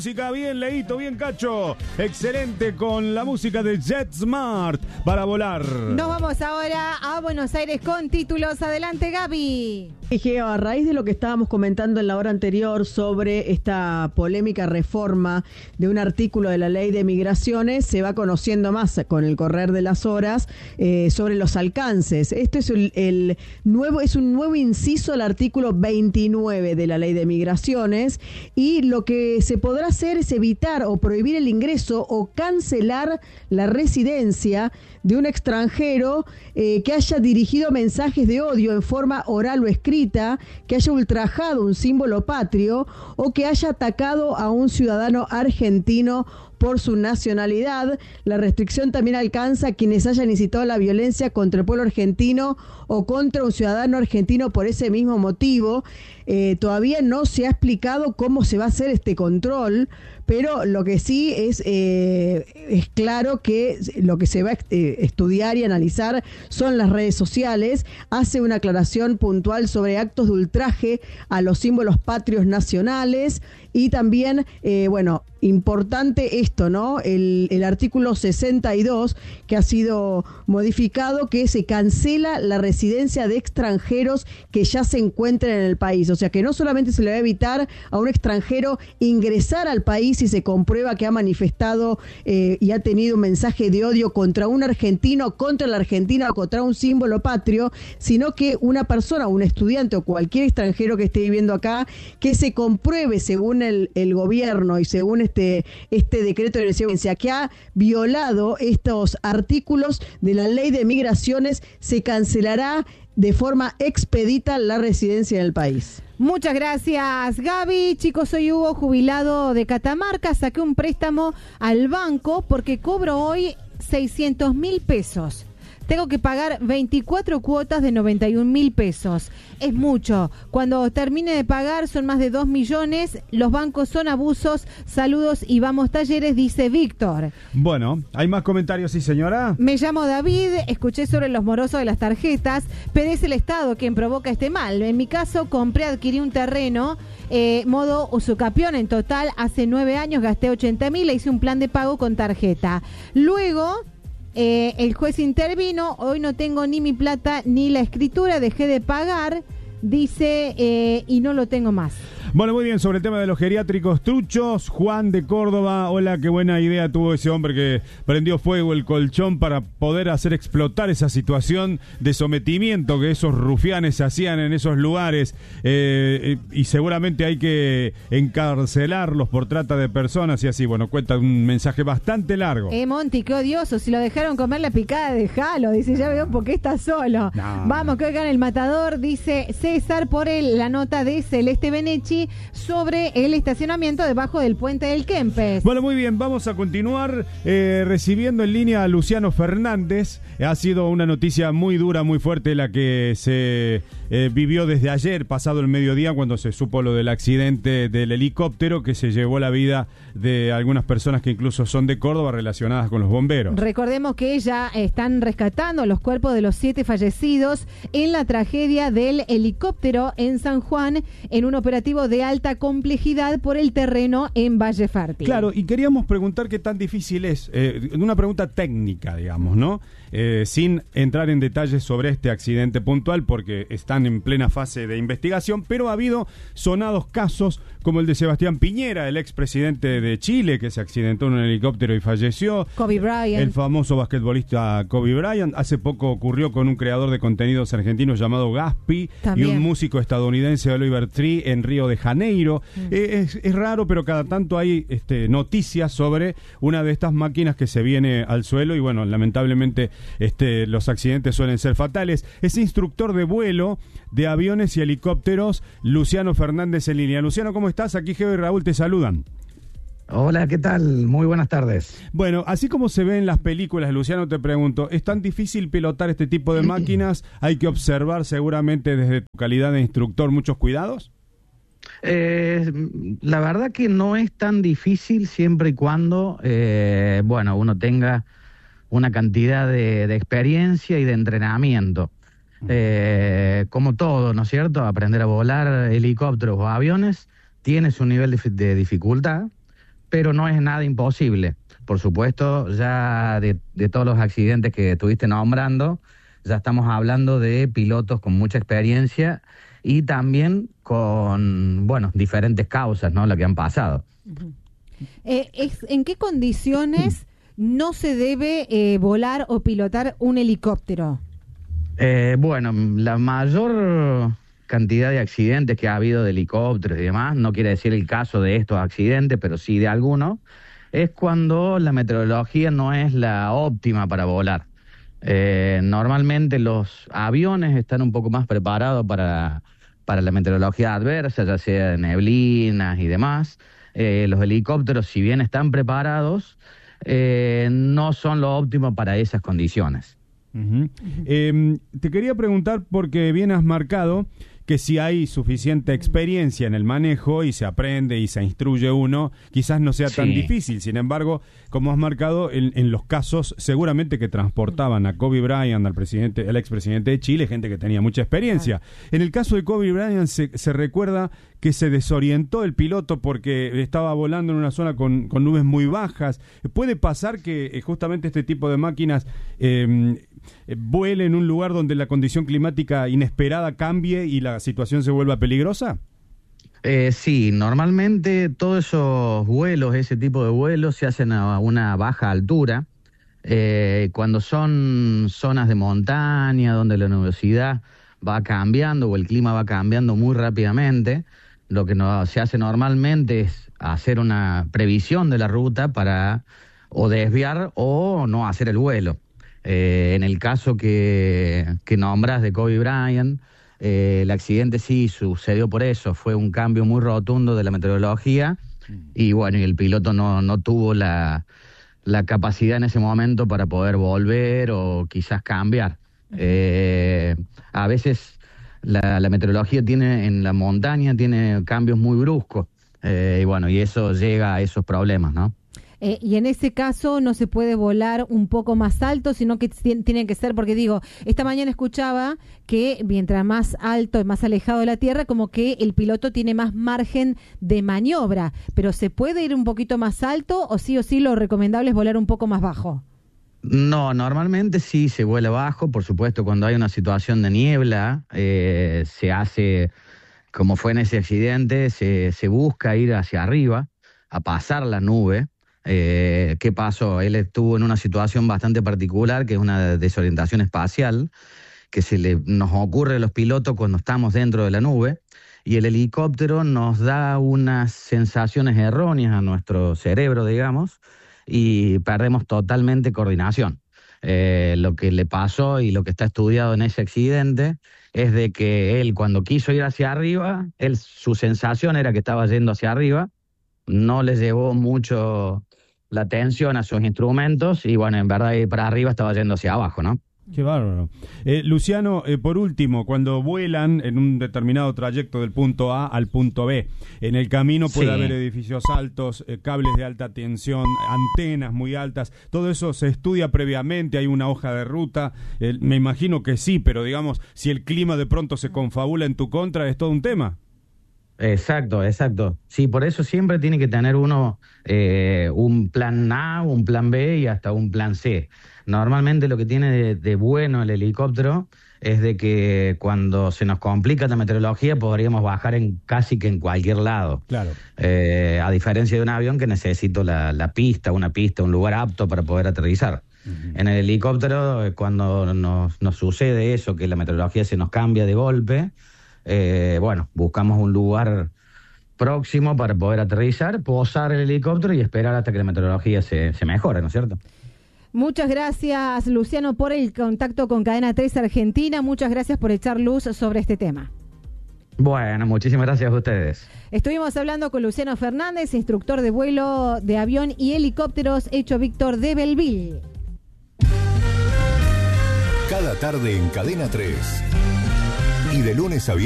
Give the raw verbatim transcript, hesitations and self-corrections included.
música, bien Leito, bien Cacho. Excelente con la música de JetSmart para volar. Nos vamos ahora a Buenos Aires con títulos. Adelante, Gaby. Geo, a raíz de lo que estábamos comentando en la hora anterior sobre esta polémica reforma de un artículo de la Ley de Migraciones, se va conociendo más con el correr de las horas eh, sobre los alcances. Esto es el, el nuevo, es un nuevo inciso al artículo veintinueve de la Ley de Migraciones, y lo que se podrá hacer es evitar o prohibir el ingreso o cancelar la residencia de un extranjero eh, que haya dirigido mensajes de odio en forma oral o escrita, que haya ultrajado un símbolo patrio o que haya atacado a un ciudadano argentino por su nacionalidad. La restricción también alcanza a quienes hayan incitado la violencia contra el pueblo argentino o contra un ciudadano argentino por ese mismo motivo. Eh, todavía no se ha explicado cómo se va a hacer este control, pero lo que sí es, eh, es claro que lo que se va a eh, estudiar y analizar son las redes sociales. Hace una aclaración puntual sobre actos de ultraje a los símbolos patrios nacionales y también, eh, bueno, importante esto, ¿no? El, el artículo sesenta y dos que ha sido modificado, que se cancela la residencia de extranjeros que ya se encuentren en el país. O sea que no solamente se le va a evitar a un extranjero ingresar al país si se comprueba que ha manifestado eh, y ha tenido un mensaje de odio contra un argentino, contra la Argentina o contra un símbolo patrio, sino que una persona, un estudiante o cualquier extranjero que esté viviendo acá, que se compruebe según el, el gobierno y según este, este decreto de residencia que ha violado estos artículos de la Ley de Migraciones, se cancelará de forma expedita la residencia en el país. Muchas gracias, Gaby. Chicos, soy Hugo, jubilado de Catamarca. Saqué un préstamo al banco porque cobro hoy seiscientos mil pesos. Tengo que pagar veinticuatro cuotas de noventa y un mil pesos. Es mucho. Cuando termine de pagar son más de dos millones. Los bancos son abusos. Saludos y vamos Talleres, dice Víctor. Bueno, ¿hay más comentarios, sí, señora? Me llamo David, escuché sobre los morosos de las tarjetas, pero es el Estado quien provoca este mal. En mi caso, compré, adquirí un terreno, eh, modo usucapión. En total, hace nueve años gasté ochenta mil, le hice un plan de pago con tarjeta. Luego... Eh, el juez intervino, hoy no tengo ni mi plata ni la escritura, dejé de pagar, dice, eh, y no lo tengo más. Bueno, muy bien, sobre el tema de los geriátricos truchos, Juan de Córdoba, hola, qué buena idea tuvo ese hombre que prendió fuego el colchón para poder hacer explotar esa situación de sometimiento que esos rufianes hacían en esos lugares, eh, y seguramente hay que encarcelarlos por trata de personas y así. Bueno, cuenta un mensaje bastante largo. Eh, Monty, qué odioso, si lo dejaron comer la picada, dejalo, dice, ya veo por qué está solo. No. Vamos, que oigan el matador, dice César, por el, la nota de Celeste Benechi sobre el estacionamiento debajo del puente del Kempes. Bueno, muy bien, vamos a continuar eh, recibiendo en línea a Luciano Fernández. Ha sido una noticia muy dura, muy fuerte la que se eh, vivió desde ayer, pasado el mediodía, cuando se supo lo del accidente del helicóptero que se llevó la vida de algunas personas que incluso son de Córdoba relacionadas con los bomberos. Recordemos que ya están rescatando los cuerpos de los siete fallecidos en la tragedia del helicóptero en San Juan, en un operativo de alta complejidad por el terreno en Valle Fértil. Claro, y queríamos preguntar qué tan difícil es, eh, una pregunta técnica, digamos, ¿no? Eh, sin entrar en detalles sobre este accidente puntual, porque están en plena fase de investigación, pero ha habido sonados casos como el de Sebastián Piñera, el expresidente de Chile, que se accidentó en un helicóptero y falleció. Kobe Bryant. El famoso basquetbolista Kobe Bryant. Hace poco ocurrió con un creador de contenidos argentinos llamado Gaspi. También. Y un músico estadounidense, Oliver Tree, en Río de Janeiro. Mm. Eh, es, es raro, pero cada tanto hay este, noticias sobre una de estas máquinas que se viene al suelo y bueno, lamentablemente este, los accidentes suelen ser fatales. Es instructor de vuelo de aviones y helicópteros, Luciano Fernández en línea. Luciano, ¿cómo estás? Aquí Geo y Raúl te saludan. Hola, ¿qué tal? Muy buenas tardes. Bueno, así como se ve en las películas, Luciano, te pregunto, ¿es tan difícil pilotar este tipo de máquinas? ¿Hay que observar seguramente desde tu calidad de instructor muchos cuidados? Eh, la verdad que no es tan difícil siempre y cuando, eh, bueno, uno tenga una cantidad de, de experiencia y de entrenamiento. Eh, como todo, ¿no es cierto? Aprender a volar helicópteros o aviones tiene su nivel de, de dificultad, pero no es nada imposible. Por supuesto, ya de, de todos los accidentes que estuviste nombrando, ya estamos hablando de pilotos con mucha experiencia y también con, bueno, diferentes causas, ¿no?, las que han pasado. Uh-huh. eh, es, ¿En qué condiciones no se debe eh, volar o pilotar un helicóptero? Eh, bueno, la mayor cantidad de accidentes que ha habido de helicópteros y demás, no quiere decir el caso de estos accidentes, pero sí de algunos, es cuando la meteorología no es la óptima para volar. Eh, normalmente los aviones están un poco más preparados para, para la meteorología adversa, ya sea de neblinas y demás. Eh, los helicópteros, si bien están preparados, eh, no son lo óptimo para esas condiciones. Uh-huh. Eh, te quería preguntar, porque bien has marcado que si hay suficiente experiencia en el manejo y se aprende y se instruye uno, quizás no sea tan sí. difícil. Sin embargo, como has marcado, en, en los casos seguramente que transportaban a Kobe Bryant, al presidente, el expresidente de Chile, gente que tenía mucha experiencia. En el caso de Kobe Bryant se, se recuerda que se desorientó el piloto porque estaba volando en una zona con, con nubes muy bajas. ¿Puede pasar que eh, justamente este tipo de máquinas eh, eh, vuele en un lugar donde la condición climática inesperada cambie y la situación se vuelva peligrosa? Eh, sí, normalmente todos esos vuelos, ese tipo de vuelos, se hacen a una baja altura. Eh, cuando son zonas de montaña, donde la nubosidad va cambiando o el clima va cambiando muy rápidamente, lo que no, se hace normalmente es hacer una previsión de la ruta para o desviar o no hacer el vuelo. Eh, en el caso que, que nombras de Kobe Bryant, eh, el accidente sí sucedió por eso, fue un cambio muy rotundo de la meteorología y bueno, y el piloto no, no tuvo la, la capacidad en ese momento para poder volver o quizás cambiar. Eh, a veces la, la meteorología tiene en la montaña tiene cambios muy bruscos eh, y bueno, y eso llega a esos problemas, ¿no? Eh, y en ese caso no se puede volar un poco más alto, sino que t- tiene que ser, porque digo, esta mañana escuchaba que mientras más alto y más alejado de la tierra, como que el piloto tiene más margen de maniobra, pero ¿se puede ir un poquito más alto o sí o sí lo recomendable es volar un poco más bajo? No, normalmente sí se vuela bajo, por supuesto cuando hay una situación de niebla, eh, se hace, como fue en ese accidente, se, se busca ir hacia arriba, a pasar la nube. Eh, ¿Qué pasó? Él estuvo en una situación bastante particular, que es una desorientación espacial, que se le, nos ocurre a los pilotos cuando estamos dentro de la nube, y el helicóptero nos da unas sensaciones erróneas a nuestro cerebro, digamos, y perdemos totalmente coordinación. Eh, lo que le pasó y lo que está estudiado en ese accidente es de que él, cuando quiso ir hacia arriba, él, su sensación era que estaba yendo hacia arriba, no le llevó mucho la atención a sus instrumentos y bueno, en verdad ir para arriba estaba yendo hacia abajo, ¿no? Qué bárbaro. Eh, Luciano, eh, por último, cuando vuelan en un determinado trayecto del punto A al punto B, en el camino puede sí. haber edificios altos, eh, cables de alta tensión, antenas muy altas, todo eso se estudia previamente, hay una hoja de ruta, eh, me imagino que sí, pero digamos, si el clima de pronto se confabula en tu contra, es todo un tema. Exacto, exacto. Sí, por eso siempre tiene que tener uno eh, un plan A, un plan B y hasta un plan C. Normalmente lo que tiene de, de bueno el helicóptero es de que cuando se nos complica la meteorología podríamos bajar en casi que en cualquier lado. Claro. Eh, a diferencia de un avión que necesita la, la pista, una pista, un lugar apto para poder aterrizar. Uh-huh. En el helicóptero, cuando nos, nos sucede eso, que la meteorología se nos cambia de golpe, Eh, bueno, buscamos un lugar próximo para poder aterrizar, posar el helicóptero y esperar hasta que la meteorología se, se mejore, ¿no es cierto? Muchas gracias, Luciano, por el contacto con Cadena tres Argentina. Muchas gracias por echar luz sobre este tema. Bueno, muchísimas gracias a ustedes. Estuvimos hablando con Luciano Fernández, instructor de vuelo de avión y helicópteros, hecho Víctor de Belleville. Cada tarde en Cadena tres. Y de lunes a viernes.